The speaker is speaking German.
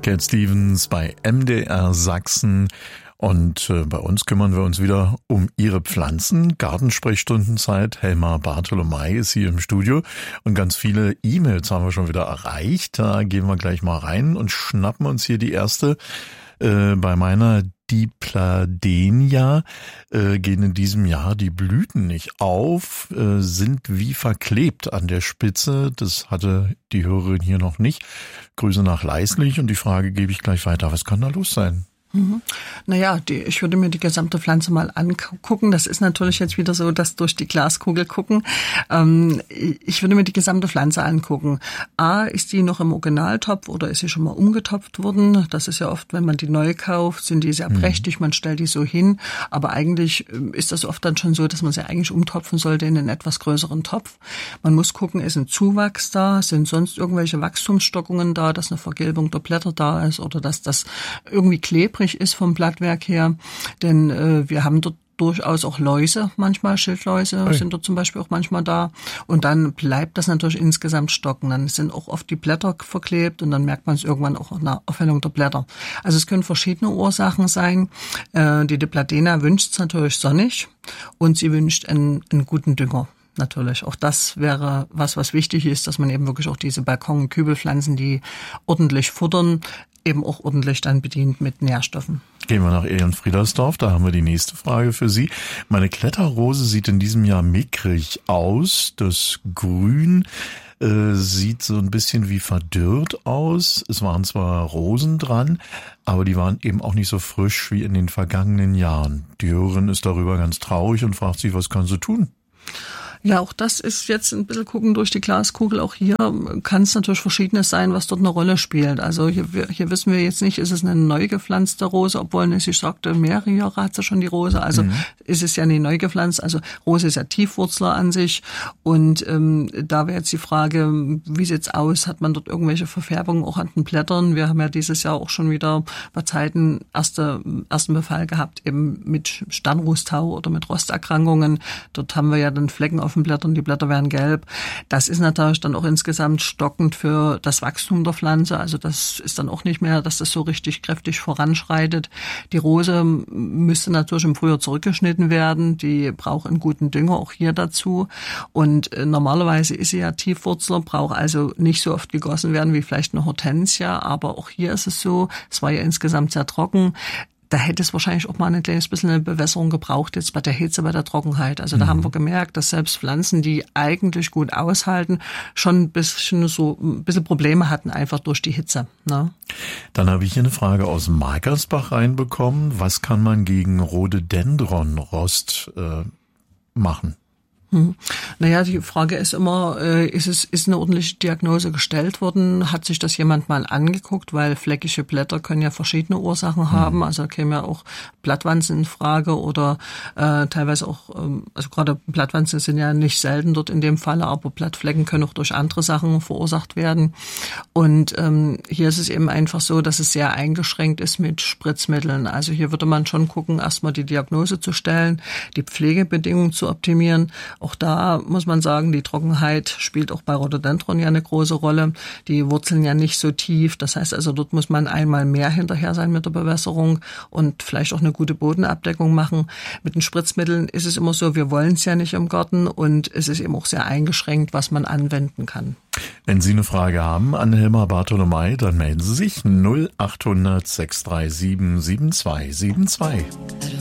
Cat Stevens bei MDR Sachsen. Und bei uns kümmern wir uns wieder um Ihre Pflanzen. Gartensprechstundenzeit. Helma Bartholomei ist hier im Studio. Und ganz viele E-Mails haben wir schon wieder erreicht. Da gehen wir gleich mal rein und schnappen uns hier die erste. Bei meiner Dipladenia gehen in diesem Jahr die Blüten nicht auf, sind wie verklebt an der Spitze. Das hatte die Hörerin hier noch nicht. Grüße nach Leislich und die Frage gebe ich gleich weiter. Was kann da los sein? Naja, ich würde mir die gesamte Pflanze mal angucken. Das ist natürlich jetzt wieder so, dass durch die Glaskugel gucken. Ich würde mir die gesamte Pflanze angucken. A, ist die noch im Originaltopf oder ist sie schon mal umgetopft worden? Das ist ja oft, wenn man die neu kauft, sind die sehr prächtig, man stellt die so hin. Aber eigentlich ist das oft dann schon so, dass man sie eigentlich umtopfen sollte in einen etwas größeren Topf. Man muss gucken, ist ein Zuwachs da? Sind sonst irgendwelche Wachstumsstockungen da, dass eine Vergilbung der Blätter da ist oder dass das irgendwie klebrig ist vom Blattwerk her, denn wir haben dort durchaus auch Läuse, manchmal Schildläuse sind dort zum Beispiel auch manchmal da und dann bleibt das natürlich insgesamt stocken. Dann sind auch oft die Blätter verklebt und dann merkt man es irgendwann auch nach Aufhellung der Blätter. Also es können verschiedene Ursachen sein. Die Dipladenia wünscht es natürlich sonnig und sie wünscht einen guten Dünger. Natürlich. Auch das wäre was wichtig ist, dass man eben wirklich auch diese Balkon- und Kübelpflanzen, die ordentlich futtern, eben auch ordentlich dann bedient mit Nährstoffen. Gehen wir nach Ehrenfriedersdorf, da haben wir die nächste Frage für Sie. Meine Kletterrose sieht in diesem Jahr mickrig aus. Das Grün sieht so ein bisschen wie verdürrt aus. Es waren zwar Rosen dran, aber die waren eben auch nicht so frisch wie in den vergangenen Jahren. Die Hörerin ist darüber ganz traurig und fragt sich, was kann sie tun? Ja, auch das ist jetzt ein bisschen gucken durch die Glaskugel. Auch hier kann es natürlich Verschiedenes sein, was dort eine Rolle spielt. Also hier wissen wir jetzt nicht, ist es eine neu gepflanzte Rose, obwohl ich sagte, mehrere Jahre hat sie schon die Rose. Also ist es ja nicht neu gepflanzt. Also Rose ist ja Tiefwurzler an sich. Und da wäre jetzt die Frage, wie sieht's aus? Hat man dort irgendwelche Verfärbungen auch an den Blättern? Wir haben ja dieses Jahr auch schon wieder bei Zeiten ersten Befall gehabt, eben mit Sternrußtau oder mit Rosterkrankungen. Dort haben wir ja dann Flecken auf den Blättern, die Blätter werden gelb. Das ist natürlich dann auch insgesamt stockend für das Wachstum der Pflanze. Also das ist dann auch nicht mehr, dass das so richtig kräftig voranschreitet. Die Rose müsste natürlich im Frühjahr zurückgeschnitten werden. Die braucht einen guten Dünger auch hier dazu. Und normalerweise ist sie ja Tiefwurzler, braucht also nicht so oft gegossen werden wie vielleicht eine Hortensia. Aber auch hier ist es so, es war ja insgesamt sehr trocken. Da hätte es wahrscheinlich auch mal ein kleines bisschen eine Bewässerung gebraucht, jetzt bei der Hitze, bei der Trockenheit. Also da haben wir gemerkt, dass selbst Pflanzen, die eigentlich gut aushalten, schon ein bisschen Probleme hatten, einfach durch die Hitze. Ne? Dann habe ich hier eine Frage aus Markersbach reinbekommen. Was kann man gegen Rhododendronrost machen? Naja, die Frage ist immer, ist eine ordentliche Diagnose gestellt worden? Hat sich das jemand mal angeguckt? Weil fleckige Blätter können ja verschiedene Ursachen haben. Also da kämen ja auch Blattwanzen in Frage oder teilweise auch, also gerade Blattwanzen sind ja nicht selten dort in dem Falle, aber Blattflecken können auch durch andere Sachen verursacht werden. Und hier ist es eben einfach so, dass es sehr eingeschränkt ist mit Spritzmitteln. Also hier würde man schon gucken, erstmal die Diagnose zu stellen, die Pflegebedingungen zu optimieren. Auch da muss man sagen, die Trockenheit spielt auch bei Rhododendron ja eine große Rolle. Die Wurzeln ja nicht so tief. Das heißt also, dort muss man einmal mehr hinterher sein mit der Bewässerung und vielleicht auch eine gute Bodenabdeckung machen. Mit den Spritzmitteln ist es immer so, wir wollen es ja nicht im Garten und es ist eben auch sehr eingeschränkt, was man anwenden kann. Wenn Sie eine Frage haben an Helma Bartholomei, dann melden Sie sich 0800 637 7272.